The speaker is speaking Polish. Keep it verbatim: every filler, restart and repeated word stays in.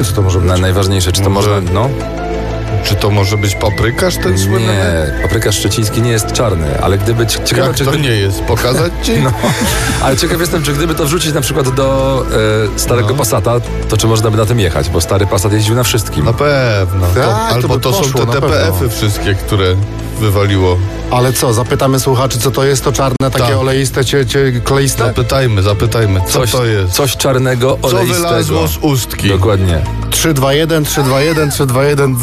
Co to może być? Na najważniejsze, czy to Może- można, no? Czy to może być paprykarz ten słynny? Nie, paprykarz szczeciński nie jest czarny, ale gdyby... cie- Ciekawe, Jak czy to gdyby, nie jest? Pokazać ci? No, ale ciekaw jestem, czy gdyby to wrzucić na przykład do e, starego No. Passata, to czy można by na tym jechać, bo stary Passat jeździł na wszystkim. Na pewno. Tak, To, to albo by to, poszło, są te na T P F-y pewno. wszystkie, które wywaliło. Ale co, zapytamy słuchaczy, co to jest to czarne, takie Tak. oleiste, cie, cie, kleiste? Zapytajmy, zapytajmy, co coś, to jest? Coś czarnego, Co oleistego. wylazło z ustki? Dokładnie. trzy dwa jeden, trzy dwa jeden, trzy dwa jeden